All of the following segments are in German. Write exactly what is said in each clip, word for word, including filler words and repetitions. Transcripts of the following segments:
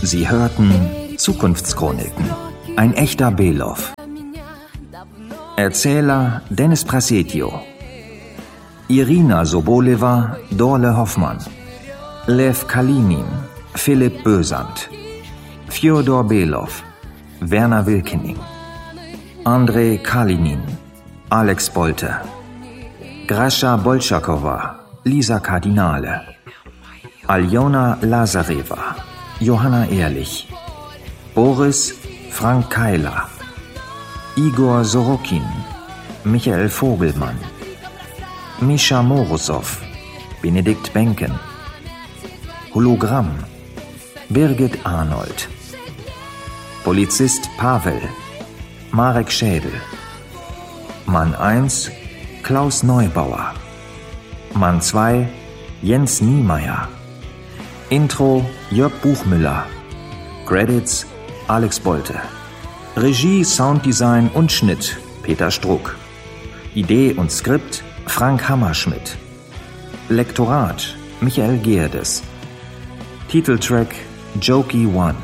Sie hörten Zukunftschroniken, ein echter Belov. Erzähler Dennis Prasetio, Irina Sobolewa, Dorle Hoffmann, Lev Kalinin, Philipp Bösand, Fjodor Belov, Werner Wilkening, Andrei Kalinin, Alex Bolte, Grascha Bolschakowa, Lisa Kardinale, Aljona Lazareva, Johanna Ehrlich, Boris Frank Keiler, Igor Sorokin, Michael Vogelmann, Mischa Morosow, Benedikt Benken, Hologramm, Birgit Arnold, Polizist Pavel, Marek Schädel, Mann eins, Klaus Neubauer, Mann zwei, Jens Niemeyer, Intro Jörg Buchmüller, Credits Alex Bolte, Regie, Sounddesign und Schnitt Peter Struck, Idee und Skript Frank Hammerschmidt, Lektorat Michael Gerdes, Titeltrack Jokey One,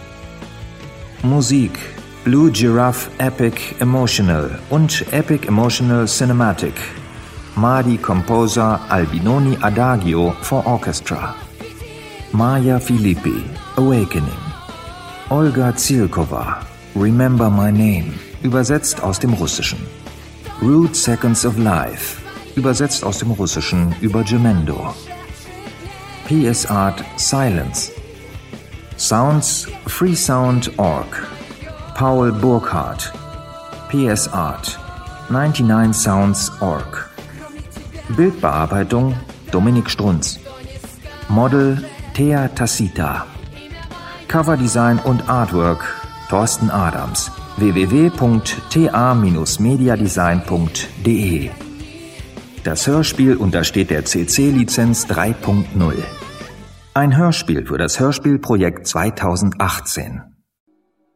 Musik Blue Giraffe Epic Emotional und Epic Emotional Cinematic, Madi Composer Albinoni Adagio for Orchestra, Maja Filippi Awakening, Olga Zielkova Remember My Name, übersetzt aus dem Russischen, Rude Seconds of Life, übersetzt aus dem Russischen über Gemendo, P S Art Silence, Sounds Freesound Punkt org, Paul Burkhardt, P S Art neunundneunzig Sounds Punkt org, Bildbearbeitung Dominik Strunz, Model Thea Tassita, Coverdesign und Artwork Thorsten Adams, w w w punkt t a dash mediadesign punkt d e. Das Hörspiel untersteht der C C-Lizenz drei Punkt null. Ein Hörspiel für das Hörspielprojekt zweitausendachtzehn.